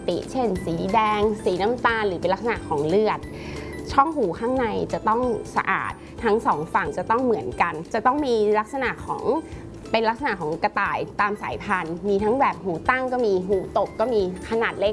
ติ เช่นสีแดงสีน้ำตาลหรือเป็นลักษณะของเลือดช่องหูข้างในจะต้องสะอาดทั้งสองฝั่งจะต้องเหมือนกันจะต้องมีลักษณะของเป็นลักษณะของกระต่ายตามสายพันธุ์มีทั้งแบบหูตั้งก็มีหูตกก็มีขนาดเล็ก